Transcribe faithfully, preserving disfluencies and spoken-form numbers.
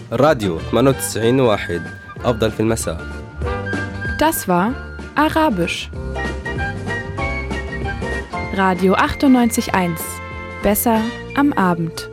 راديو ثمانية وتسعين واحد أفضل في المساء. Das war Arabisch. Radio achtundneunzig Komma eins. Besser am Abend.